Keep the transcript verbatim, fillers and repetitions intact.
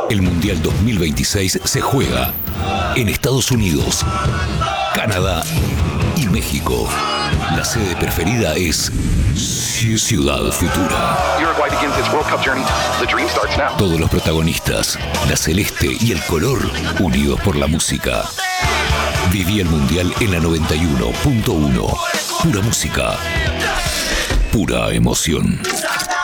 El Mundial dos mil veintiséis se juega en Estados Unidos, Canadá y México. La sede preferida es Ciudad Futura. Uruguay begins its World Cup journey. The dream starts now. Todos los protagonistas, la celeste y el color, unidos por la música. Viví el Mundial en la noventa y uno punto uno. Pura música, pura emoción.